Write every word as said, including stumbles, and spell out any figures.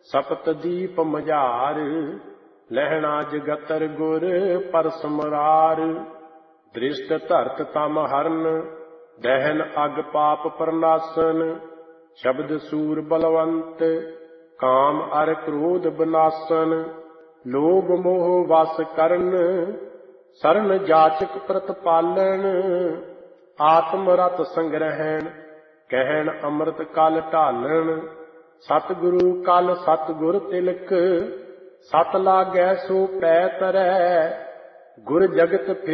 ਸਪਤ ਦੀਪ ਮਝਾਰ, ਲਹਿਣਾ ਜਗਤਰ ਗੁਰ ਪਰਸਮਰਾਰ। ਦ੍ਰਿਸ਼ਟ ਧਰਤ ਤਮ ਹਰਨ, ਦਹਿਨ ਅਗ ਪਾਪ ਪ੍ਰਨਾਸਨ। ਸ਼ਬਦ ਸੂਰ ਬਲਵੰਤ, ਕਾਮ ਅਰ ਕ੍ਰੋਧ ਬਨਾਸਨ। ਲੋਭ ਮੋਹ ਵਸ ਕਰਨ, ਸਰਨ ਜਾਚਕ ਪ੍ਰਤਪਾਲਨ। ਆਤਮ ਰਤ ਸੰਗ੍ਰਹਿਣ, ਕਹਿਣ ਅੰਮ੍ਰਿਤ ਕਲ ਢਾਲਣ। ਸਤਿਗੁਰੂ ਕਲ ਸਤਿਗੁਰ ਤਿਲਕ, ਸਤ ਲਾਗੈ ਸੋ ਪੈ ਤਰੈ। ਗੁਰ ਜਗਤ